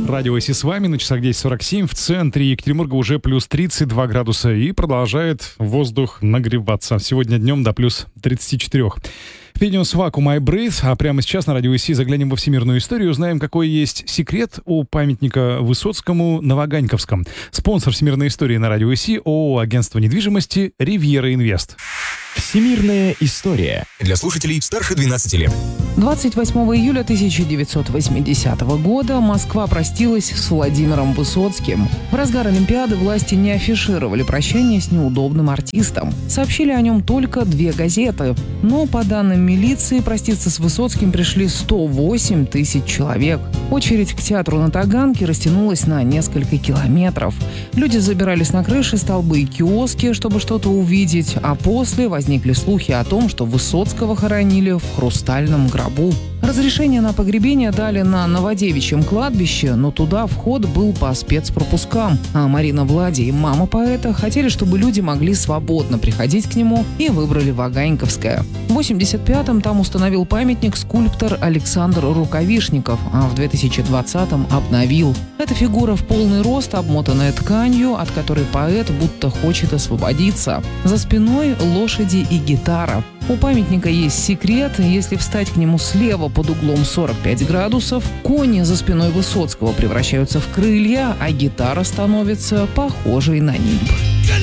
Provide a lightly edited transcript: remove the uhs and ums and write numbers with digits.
Радио ИС с вами, на часах 10:47, в центре Екатеринбурга уже плюс 32 градуса и продолжает воздух нагреваться. Сегодня днем до плюс 34. Впереди у нас Vacuum I Breathe, а прямо сейчас на радио ИС заглянем во всемирную историю, узнаем, какой есть секрет у памятника Высоцкому на Ваганьковском. Спонсор всемирной истории на радио ИС ООО «Агентство недвижимости» «Ривьера Инвест». Всемирная история для слушателей старше 12 лет. 28 июля 1980 года Москва простилась с Владимиром Высоцким. В разгар Олимпиады власти не афишировали прощание с неудобным артистом. Сообщили о нем только 2 газеты. Но, по данным милиции, проститься с Высоцким пришли 108 тысяч человек. Очередь к театру на Таганке растянулась на несколько километров. Люди забирались на крыши, столбы и киоски, чтобы что-то увидеть, а после возникли слухи о том, что Высоцкого хоронили в хрустальном гробу. Разрешение на погребение дали на Новодевичьем кладбище, но туда вход был по спецпропускам. А Марина Влади и мама поэта хотели, чтобы люди могли свободно приходить к нему, и выбрали Ваганьковское. В 1985-м там установил памятник скульптор Александр Рукавишников, а в 2020-м обновил. Эта фигура в полный рост, обмотанная тканью, от которой поэт будто хочет освободиться. За спиной лошади и гитара. У памятника есть секрет. Если встать к нему слева под углом 45 градусов, кони за спиной Высоцкого превращаются в крылья, а гитара становится похожей на нимб.